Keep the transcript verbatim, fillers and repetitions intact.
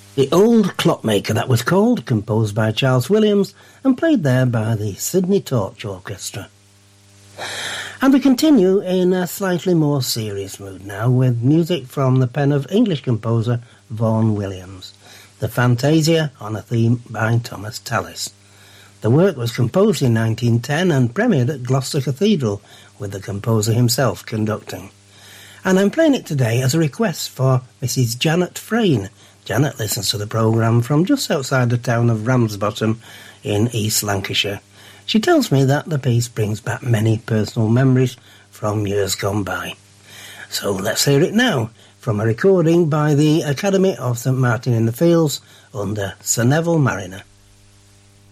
The Old Clockmaker, that was called, composed by Charles Williams and played there by the Sydney Torch Orchestra. And we continue in a slightly more serious mood now with music from the pen of English composer Vaughan Williams, the Fantasia on a theme by Thomas Tallis. The work was composed in nineteen ten and premiered at Gloucester Cathedral, with the composer himself conducting. And I'm playing it today as a request for Missus Janet Frayne. Janet listens to the programme from just outside the town of Ramsbottom in East Lancashire. She tells me that the piece brings back many personal memories from years gone by. So let's hear it now, from a recording by the Academy of St Martin in the Fields under Sir Neville Marriner.